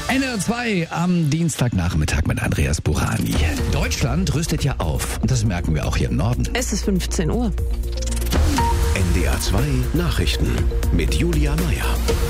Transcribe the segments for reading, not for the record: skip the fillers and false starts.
NDR 2 am Dienstagnachmittag mit Andreas Burani. Deutschland rüstet ja auf und das merken wir auch hier im Norden. Es ist 15 Uhr. NDR 2 Nachrichten mit Julia Meyer.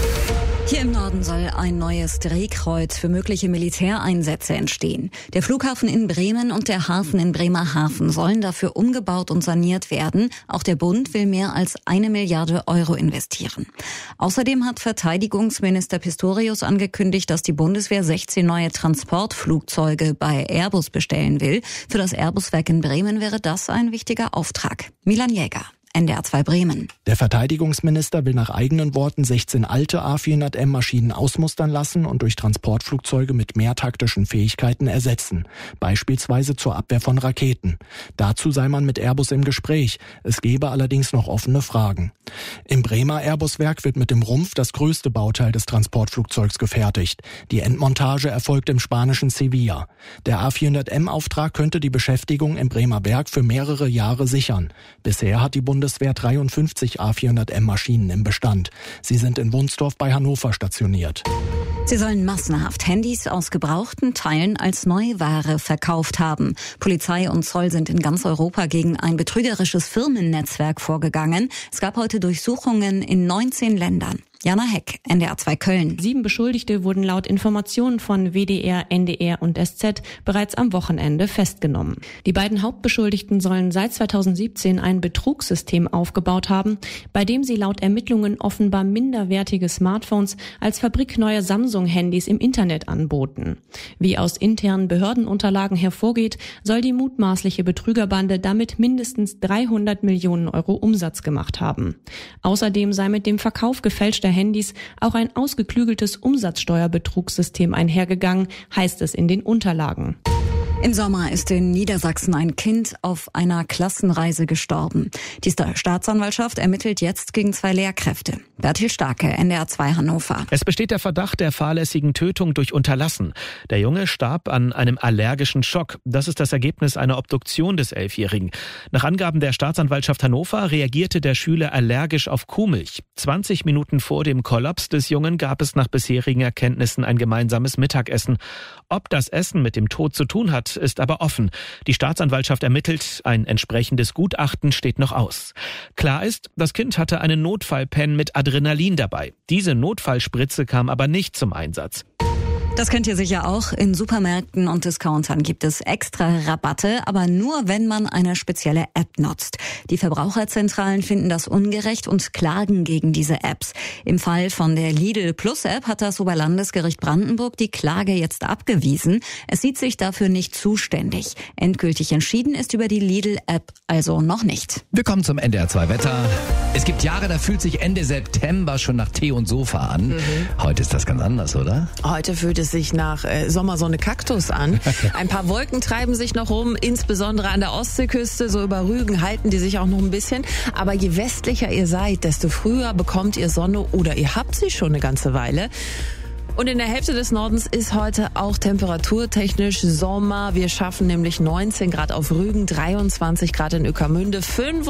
Hier im Norden soll ein neues Drehkreuz für mögliche Militäreinsätze entstehen. Der Flughafen in Bremen und der Hafen in Bremerhaven sollen dafür umgebaut und saniert werden. Auch der Bund will mehr als 1 Milliarde Euro investieren. Außerdem hat Verteidigungsminister Pistorius angekündigt, dass die Bundeswehr 16 neue Transportflugzeuge bei Airbus bestellen will. Für das Airbus-Werk in Bremen wäre das ein wichtiger Auftrag. Milan Jäger. NDR 2 Bremen. Der Verteidigungsminister will nach eigenen Worten 16 alte A400M-Maschinen ausmustern lassen und durch Transportflugzeuge mit mehr taktischen Fähigkeiten ersetzen, beispielsweise zur Abwehr von Raketen. Dazu sei man mit Airbus im Gespräch, es gebe allerdings noch offene Fragen. Im Bremer Airbus-Werk wird mit dem Rumpf das größte Bauteil des Transportflugzeugs gefertigt. Die Endmontage erfolgt im spanischen Sevilla. Der A400M-Auftrag könnte die Beschäftigung im Bremer Werk für mehrere Jahre sichern. Bisher hat die Bundeswehr 53 A400M-Maschinen im Bestand. Sie sind in Wunsdorf bei Hannover stationiert. Sie sollen massenhaft Handys aus gebrauchten Teilen als Neuware verkauft haben. Polizei und Zoll sind in ganz Europa gegen ein betrügerisches Firmennetzwerk vorgegangen. Es gab heute Durchsuchungen in 19 Ländern. Jana Heck, NDR 2 Köln. 7 Beschuldigte wurden laut Informationen von WDR, NDR und SZ bereits am Wochenende festgenommen. Die beiden Hauptbeschuldigten sollen seit 2017 ein Betrugssystem aufgebaut haben, bei dem sie laut Ermittlungen offenbar minderwertige Smartphones als fabrikneue Samsung-Handys im Internet anboten. Wie aus internen Behördenunterlagen hervorgeht, soll die mutmaßliche Betrügerbande damit mindestens 300 Millionen Euro Umsatz gemacht haben. Außerdem sei mit dem Verkauf gefälschter Handys auch ein ausgeklügeltes Umsatzsteuerbetrugssystem einhergegangen, heißt es in den Unterlagen. Im Sommer ist in Niedersachsen ein Kind auf einer Klassenreise gestorben. Die Staatsanwaltschaft ermittelt jetzt gegen 2 Lehrkräfte. Bertil Starke, NDR 2 Hannover. Es besteht der Verdacht der fahrlässigen Tötung durch Unterlassen. Der Junge starb an einem allergischen Schock. Das ist das Ergebnis einer Obduktion des 11-Jährigen. Nach Angaben der Staatsanwaltschaft Hannover reagierte der Schüler allergisch auf Kuhmilch. 20 Minuten vor dem Kollaps des Jungen gab es nach bisherigen Erkenntnissen ein gemeinsames Mittagessen. Ob das Essen mit dem Tod zu tun hat, ist aber offen. Die Staatsanwaltschaft ermittelt, ein entsprechendes Gutachten steht noch aus. Klar ist, das Kind hatte eine Notfallpen mit Adrenalin dabei. Diese Notfallspritze kam aber nicht zum Einsatz. Das kennt ihr sicher auch. In Supermärkten und Discountern gibt es extra Rabatte, aber nur, wenn man eine spezielle App nutzt. Die Verbraucherzentralen finden das ungerecht und klagen gegen diese Apps. Im Fall von der Lidl Plus App hat das Oberlandesgericht Brandenburg die Klage jetzt abgewiesen. Es sieht sich dafür nicht zuständig. Endgültig entschieden ist über die Lidl App also noch nicht. Wir kommen zum NDR 2 Wetter. Es gibt Jahre, da fühlt sich Ende September schon nach Tee und Sofa an. Heute ist das ganz anders, oder? Heute fühlt es sich nach Sommersonne Kaktus an. Ein paar Wolken treiben sich noch rum, insbesondere an der Ostseeküste. So über Rügen halten die sich auch noch ein bisschen. Aber je westlicher ihr seid, desto früher bekommt ihr Sonne oder ihr habt sie schon eine ganze Weile. Und in der Hälfte des Nordens ist heute auch temperaturtechnisch Sommer. Wir schaffen nämlich 19 Grad auf Rügen, 23 Grad in Ueckermünde,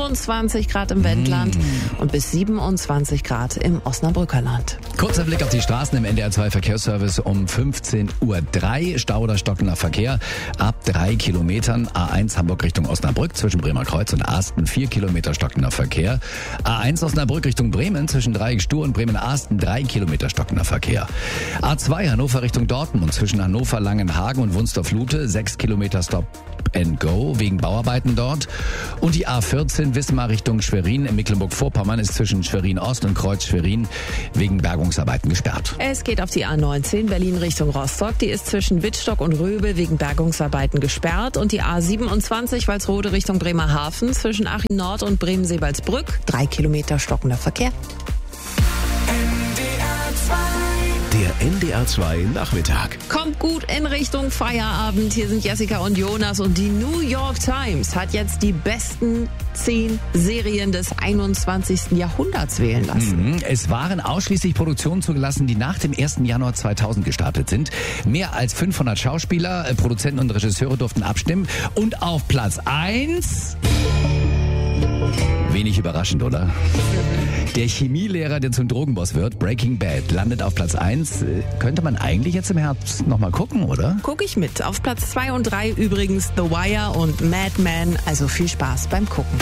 25 Grad im Wendland und bis 27 Grad im Osnabrücker Land. Kurzer Blick auf die Straßen im NDR 2 Verkehrsservice um 15:03 Uhr. Stau oder stockender Verkehr ab 3 Kilometern. A1 Hamburg Richtung Osnabrück zwischen Bremerkreuz und Asten 4 Kilometer stockender Verkehr. A1 Osnabrück Richtung Bremen zwischen Dreieck-Stur und Bremen-Asten 3 Kilometer stockender Verkehr. A2 Hannover Richtung Dortmund zwischen Hannover Langenhagen und Wunsdorf-Lute 6 Kilometer Stop and Go wegen Bauarbeiten dort. Und die A14 Wismar Richtung Schwerin in Mecklenburg-Vorpommern ist zwischen Schwerin-Ost und Kreuz-Schwerin wegen Bergungsarbeiten gesperrt. Es geht auf die A19 Berlin Richtung Rostock. Die ist zwischen Wittstock und Röbel wegen Bergungsarbeiten gesperrt. Und die A27 Walsrode Richtung Bremerhaven zwischen Achim Nord und Bremen-Seebaldsbrück 3 Kilometer stockender Verkehr. Der NDR 2 Nachmittag. Kommt gut in Richtung Feierabend. Hier sind Jessica und Jonas und die New York Times hat jetzt die besten 10 Serien des 21. Jahrhunderts wählen lassen. Es waren ausschließlich Produktionen zugelassen, die nach dem 1. Januar 2000 gestartet sind. Mehr als 500 Schauspieler, Produzenten und Regisseure durften abstimmen. Und auf Platz 1... Wenig überraschend, oder? Der Chemielehrer, der zum Drogenboss wird, Breaking Bad, landet auf Platz 1. Könnte man eigentlich jetzt im Herbst nochmal gucken, oder? Guck ich mit. Auf Platz 2 und 3 übrigens The Wire und Mad Men. Also viel Spaß beim Gucken.